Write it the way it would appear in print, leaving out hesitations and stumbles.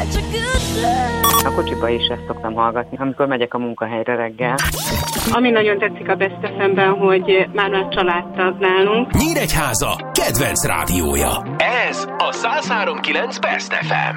A kocsiba is ezt szoktam hallgatni, amikor megyek a munkahelyre reggel. Ami nagyon tetszik a Best FM-ben, hogy már családtag nálunk. Nyíregyháza kedvenc rádiója. Ez a 103.9 Best FM.